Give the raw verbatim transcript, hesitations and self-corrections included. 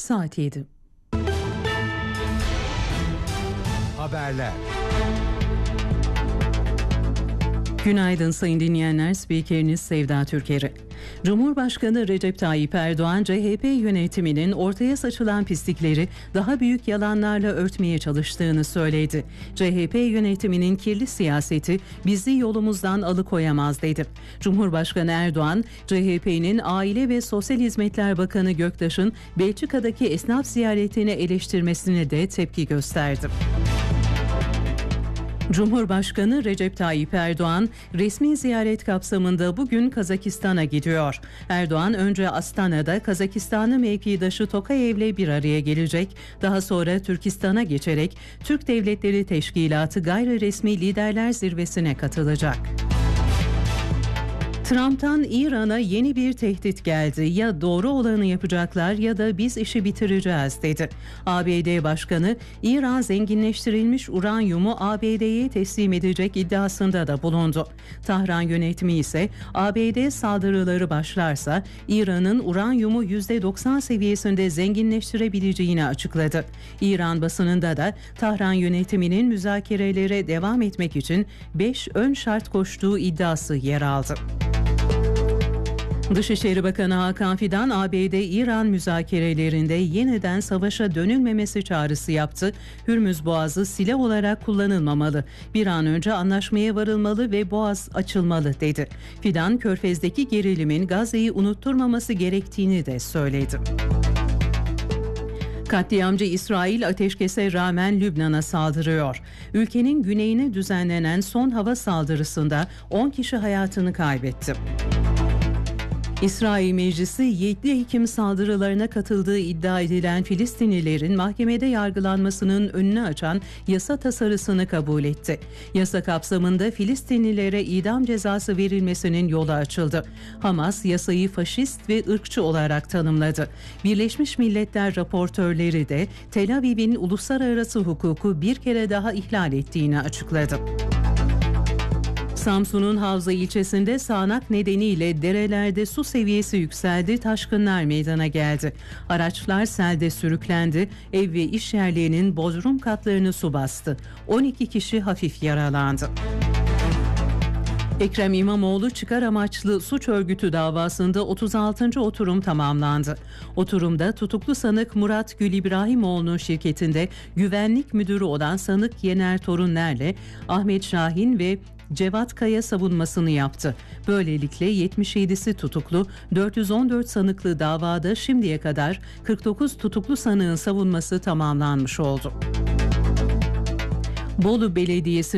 Saat yedi. Haberler. Günaydın sayın dinleyenler, spikeriniz Sevda Türkeri. Cumhurbaşkanı Recep Tayyip Erdoğan, C H P yönetiminin ortaya saçılan pislikleri daha büyük yalanlarla örtmeye çalıştığını söyledi. C H P yönetiminin kirli siyaseti bizi yolumuzdan alıkoyamaz dedi. Cumhurbaşkanı Erdoğan, C H P'nin Aile ve Sosyal Hizmetler Bakanı Göktaş'ın Belçika'daki esnaf ziyaretini eleştirmesine de tepki gösterdi. Cumhurbaşkanı Recep Tayyip Erdoğan resmi ziyaret kapsamında bugün Kazakistan'a gidiyor. Erdoğan önce Astana'da Kazakistanlı mevkidaşı Tokayev'le bir araya gelecek. Daha sonra Türkistan'a geçerek Türk Devletleri Teşkilatı Gayri Resmi Liderler Zirvesi'ne katılacak. Trump'tan İran'a yeni bir tehdit geldi. Ya doğru olanı yapacaklar ya da biz işi bitireceğiz dedi. A B D Başkanı İran zenginleştirilmiş uranyumu A B D'ye teslim edecek iddiasında da bulundu. Tahran yönetimi ise A B D saldırıları başlarsa İran'ın uranyumu yüzde doksan seviyesinde zenginleştirebileceğini açıkladı. İran basınında da Tahran yönetiminin müzakerelere devam etmek için beş ön şart koştuğu iddiası yer aldı. Dışişleri Bakanı Hakan Fidan, A B D-İran müzakerelerinde yeniden savaşa dönülmemesi çağrısı yaptı. Hürmüz Boğazı silah olarak kullanılmamalı. Bir an önce anlaşmaya varılmalı ve Boğaz açılmalı dedi. Fidan, Körfez'deki gerilimin Gazze'yi unutturmaması gerektiğini de söyledi. Katliamcı İsrail ateşkese rağmen Lübnan'a saldırıyor. Ülkenin güneyine düzenlenen son hava saldırısında on kişi hayatını kaybetti. İsrail Meclisi yedi Ekim saldırılarına katıldığı iddia edilen Filistinlilerin mahkemede yargılanmasının önünü açan yasa tasarısını kabul etti. Yasa kapsamında Filistinlilere idam cezası verilmesinin yolu açıldı. Hamas yasayı faşist ve ırkçı olarak tanımladı. Birleşmiş Milletler raportörleri de Tel Aviv'in uluslararası hukuku bir kere daha ihlal ettiğini açıkladı. Samsun'un Havza ilçesinde sağanak nedeniyle derelerde su seviyesi yükseldi, taşkınlar meydana geldi. Araçlar selde sürüklendi, ev ve iş yerlerinin bodrum katlarını su bastı. on iki kişi hafif yaralandı. Ekrem İmamoğlu çıkar amaçlı suç örgütü davasında otuz altıncı oturum tamamlandı. Oturumda tutuklu sanık Murat Gül İbrahimoğlu'nun şirketinde güvenlik müdürü olan sanık Yener Torunler'le Ahmet Şahin ve Cevat Kaya savunmasını yaptı. Böylelikle yetmiş yedisi tutuklu, dört yüz on dört sanıklı davada şimdiye kadar kırk dokuz tutuklu sanığın savunması tamamlanmış oldu. Bolu Belediyesi